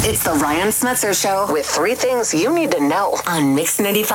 It's the Ryan Smetzer Show with 3 things you need to know on Mix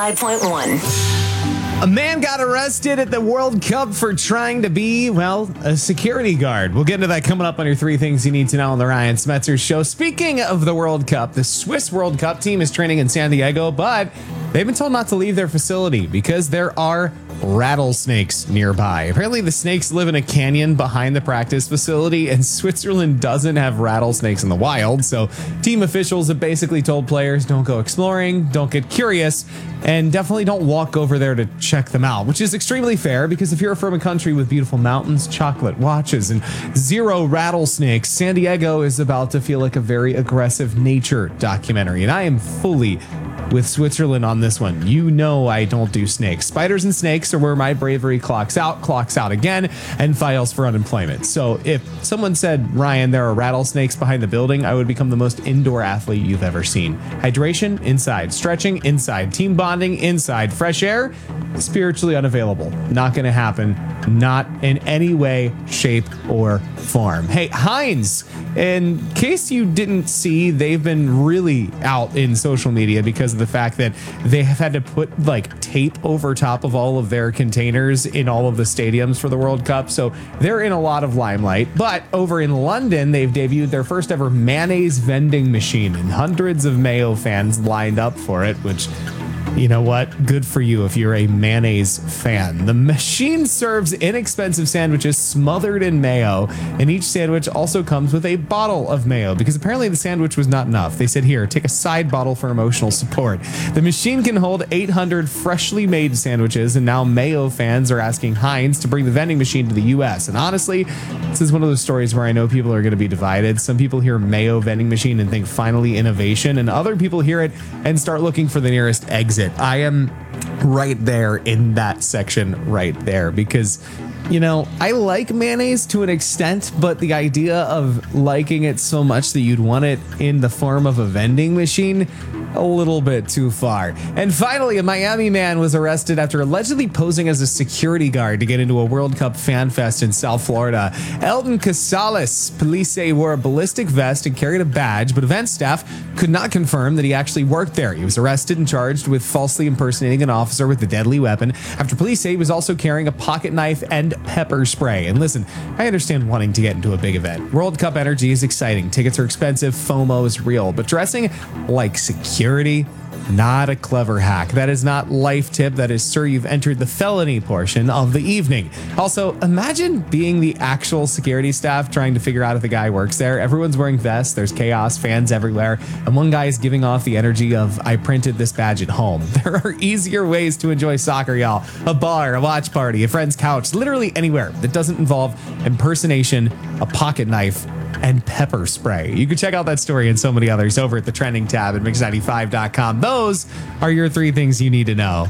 95.1. A man got arrested at the World Cup for trying to be, well, a security guard. We'll get into that coming up on your 3 things you need to know on the Ryan Smetzer Show. Speaking of the World Cup, the Swiss World Cup team is training in San Diego, but they've been told not to leave their facility because there are rattlesnakes nearby. Apparently the snakes live in a canyon behind the practice facility, and Switzerland doesn't have rattlesnakes in the wild. So team officials have basically told players, don't go exploring, don't get curious, and definitely don't walk over there to check them out, which is extremely fair because if you're from a country with beautiful mountains, chocolate watches, and 0 rattlesnakes, San Diego is about to feel like a very aggressive nature documentary. And I am fully with Switzerland on this one. You know I don't do snakes. Spiders and snakes are where my bravery clocks out again, and files for unemployment. So if someone said, Ryan, there are rattlesnakes behind the building, I would become the most indoor athlete you've ever seen. Hydration, inside. Stretching, inside. Team bonding, inside. Fresh air, spiritually unavailable. Not going to happen. Not in any way, shape, or form. Hey, Heinz, in case you didn't see, they've been really out in social media because of the fact that they have had to put like tape over top of all of their containers in all of the stadiums for the World Cup. So they're in a lot of limelight. But over in London, they've debuted their first ever mayonnaise vending machine, and hundreds of Mayo fans lined up for it, which, you know what? Good for you if you're a mayonnaise fan. The machine serves inexpensive sandwiches smothered in mayo, and each sandwich also comes with a bottle of mayo because apparently the sandwich was not enough. They said, here, take a side bottle for emotional support. The machine can hold 800 freshly made sandwiches, and now Mayo fans are asking Heinz to bring the vending machine to the U.S. And honestly, this is one of those stories where I know people are going to be divided. Some people hear Mayo vending machine and think finally innovation, and other people hear it and start looking for the nearest exit. I am right there in that section right there because, you know, I like mayonnaise to an extent, but the idea of liking it so much that you'd want it in the form of a vending machine, a little bit too far. And finally, a Miami man was arrested after allegedly posing as a security guard to get into a World Cup fan fest in South Florida. Elton Casales, police say, wore a ballistic vest and carried a badge, but event staff could not confirm that he actually worked there. He was arrested and charged with falsely impersonating an officer with a deadly weapon after police say he was also carrying a pocket knife and pepper spray. And listen, I understand wanting to get into a big event. World Cup energy is exciting. Tickets are expensive. FOMO is real. But dressing like security, not a clever hack. That is not life tip. That is, sir, you've entered the felony portion of the evening. Also, imagine being the actual security staff trying to figure out if the guy works there. Everyone's wearing vests. There's chaos, fans everywhere. And one guy is giving off the energy of, I printed this badge at home. There are easier ways to enjoy soccer, y'all. A bar, a watch party, a friend's couch, literally anywhere that doesn't involve impersonation, a pocket knife, and pepper spray. You can check out that story and so many others over at the trending tab at mix95.com. Those are your 3 things you need to know.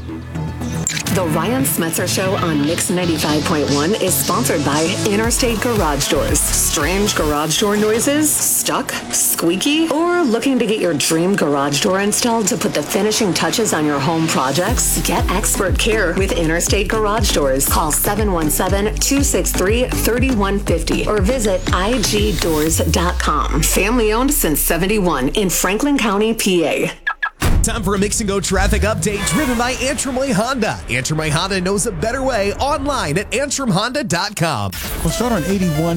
The Ryan Smetzer Show on Mix 95.1 is sponsored by Interstate Garage Doors. Strange garage door noises? Stuck? Squeaky? Or looking to get your dream garage door installed to put the finishing touches on your home projects? Get expert care with Interstate Garage Doors. Call 717-263-3150 or visit igdoors.com. Family owned since 71 in Franklin County, PA. Time for a Mix and Go traffic update driven by Antrim Way Honda. Antrim Way Honda knows a better way online at antrimhonda.com. We'll start on 81.